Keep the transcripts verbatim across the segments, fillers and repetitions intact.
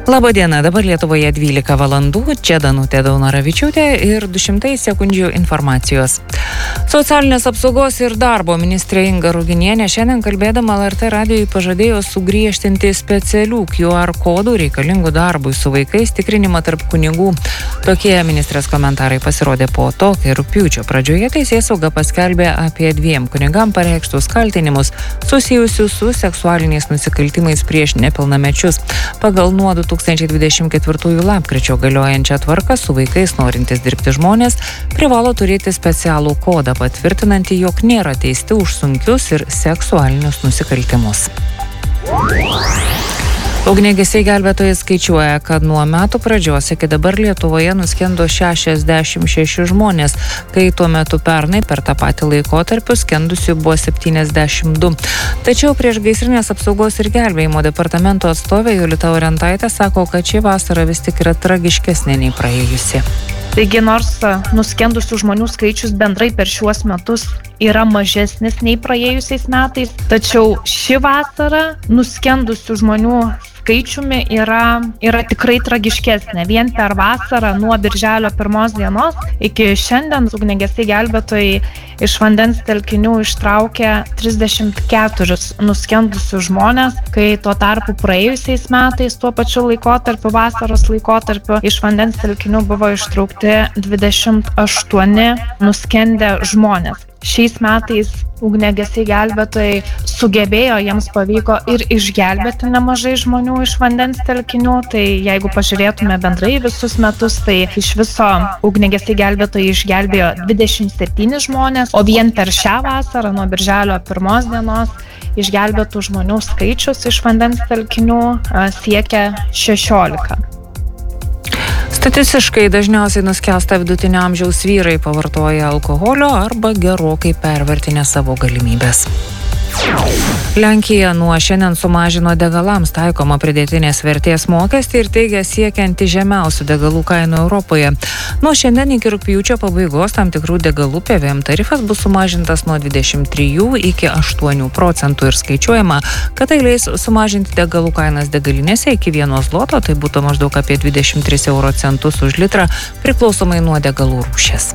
Labą dieną, dabar Lietuvoje dvylika valandų, čia Danutė Daunoravičiūtė ir du šimtai sekundžių informacijos. Socialinės apsaugos ir darbo ministrė Inga Ruginienė šiandien kalbėdama L R T radijui pažadėjo sugriežtinti specialių Q R kodų reikalingų darbui su vaikais tikrinimą tarp kunigų. Tokie ministrės komentarai pasirodė po to, kai rugpjūčio pradžioje teisėsauga paskelbė apie dviem kunigam pareikštus kaltinimus susijusius su seksualiniais nusikaltimais prieš nepilnamečius. Pagal nuo du tūkstančiai dvidešimt ketvirtųjų lapkričio galiojančią tvarką su vaikais norintys dirbti žmonės privalo turėti specialų kodą patvirtinantį, jog nėra teisti už sunkius ir seksualinius nusikaltimus. Ugniagesiai gelbėtojai skaičiuoja, kad nuo metų pradžios iki dabar Lietuvoje nuskendo šešiasdešimt šeši žmonės, kai tuo metu pernai per tą patį laikotarpį skendusių buvo septyniasdešimt du. Tačiau priešgaisrinės apsaugos ir gelbėjimo departamento atstovė Jolita Orentaitė sako, kad ši vasara vis tik yra tragiškesnė nei praėjusi. Taigi nors nuskendusių žmonių skaičius bendrai per šiuos metus yra mažesnis nei praėjusiais metais, tačiau ši vasara nuskendusių žmonių skaičiumi yra, yra tikrai tragiškesnė. Vien per vasarą nuo birželio pirmos dienos iki šiandien ugniagesiai gelbėtojai iš vandens telkinių ištraukė trisdešimt keturis nuskendusius žmonės, kai tuo tarpu praėjusiais metais tuo pačiu laikotarpiu, vasaros laikotarpiu, iš vandens telkinių buvo ištraukti dvidešimt aštuoni nuskendę žmonės. Šiais metais ugniagesiai gelbėtojai sugebėjo, jiems pavyko ir išgelbėti nemažai žmonių iš vandens telkinių. Tai jeigu pažiūrėtume bendrai visus metus, tai iš viso ugniagesiai gelbėtojai išgelbėjo dvidešimt septyni žmonės, o vien per šią vasarą nuo birželio pirmos dienos išgelbėtų žmonių skaičius iš vandens telkinių siekia šešiolika. Statistiškai dažniausiai nuskęsta vidutinio amžiaus vyrai pavartoję alkoholio arba gerokai pervertinę savo galimybės. Lenkija nuo šiandien sumažino degalams taikomą pridėtinės vertės mokestį ir teigia siekianti žemiausių degalų kainų Europoje. Nuo šiandien iki rugpjūčio pabaigos tam tikrų degalų P V M tarifas bus sumažintas nuo dvidešimt trijų iki aštuonių procentų ir skaičiuojama, kad tai leis sumažinti degalų kainas degalinėse iki vieno zloto, tai būtų maždaug apie dvidešimt tris euro centus už litrą priklausomai nuo degalų rūšies.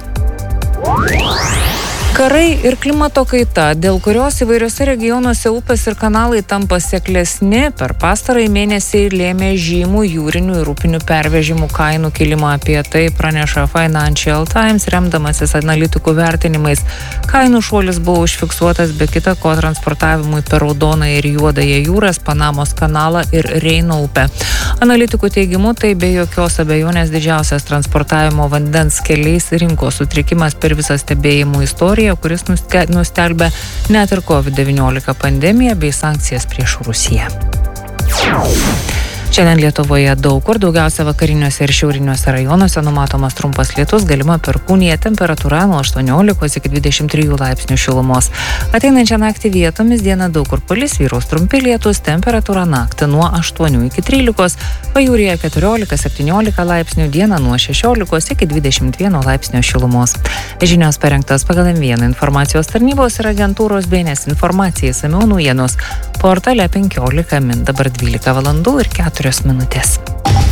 Karai ir klimato kaita, dėl kurios įvairiose regionuose upės ir kanalai tampa seklesni, per pastarąjį mėnesį lėmė žymų jūrinių ir upinių pervežimų kainų kilimą. Apie tai praneša Financial Times, remdamasis analitikų vertinimais. Kainų šuolis buvo užfiksuotas be kita ko transportavimui per Raudonąją ir Juodąją jūras, Panamos kanalą ir Reino upę. Analitikų teigimu, tai be jokios abejonės didžiausias transportavimo vandens keliais rinkos sutrikimas per visą stebėjimų istoriją, kuris nustelbė net ir COVID devyniolika pandemiją bei sankcijas prieš Rusiją. Šiandien Lietuvoje daug kur, daugiausia vakariniuose ir šiauriniuose rajonuose numatomas trumpas lietus, galima perkūnija, temperatūra nuo aštuoniolikos iki dvidešimt trijų laipsnių šilumos. Ateinančią naktį vietomis dieną daug kur palis, vyraus trumpi lietus, temperatūra naktį nuo aštuonių iki trylikos, pajūryje keturiolika septyniolika laipsnių, dieną nuo šešiolikos iki dvidešimt vieno laipsnio šilumos. Žinios parengtos pagal M vieną informacijos tarnybos ir agentūros B N S informacija, išsamiau naujienos portale penkiolika min, dabar dvylika valandų ir keturios minutės.